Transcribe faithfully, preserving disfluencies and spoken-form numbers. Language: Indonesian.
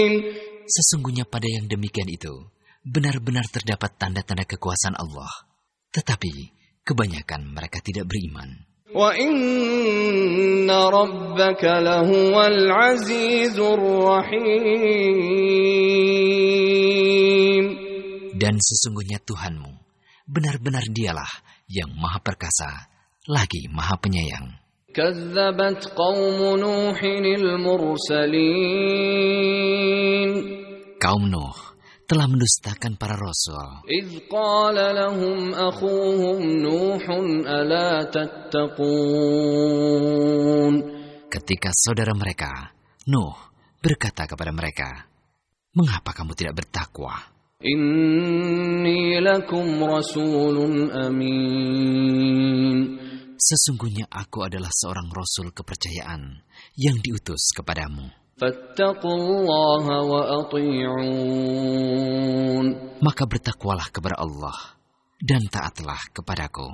Sesungguhnya pada yang demikian itu, benar-benar terdapat tanda-tanda kekuasaan Allah. Tetapi kebanyakan mereka tidak beriman. Wa inna rabbaka lahuwal azizur rahim. Dan sesungguhnya Tuhanmu, benar-benar dialah yang maha perkasa, lagi maha penyayang. Kazzabat qaum Nuhinil mursalin. Kaum Nuh telah mendustakan para rasul. إذ قال لهم أخوهم نوح ألا تتقون. Ketika saudara mereka, Nuh, berkata kepada mereka, "Mengapa kamu tidak bertakwa? إني لكم رسول أمين. Sesungguhnya aku adalah seorang rasul kepercayaan yang diutus kepadamu. فاتقوا الله وأطيعون. Maka bertakwalah kepada Allah dan taatlah kepadaku."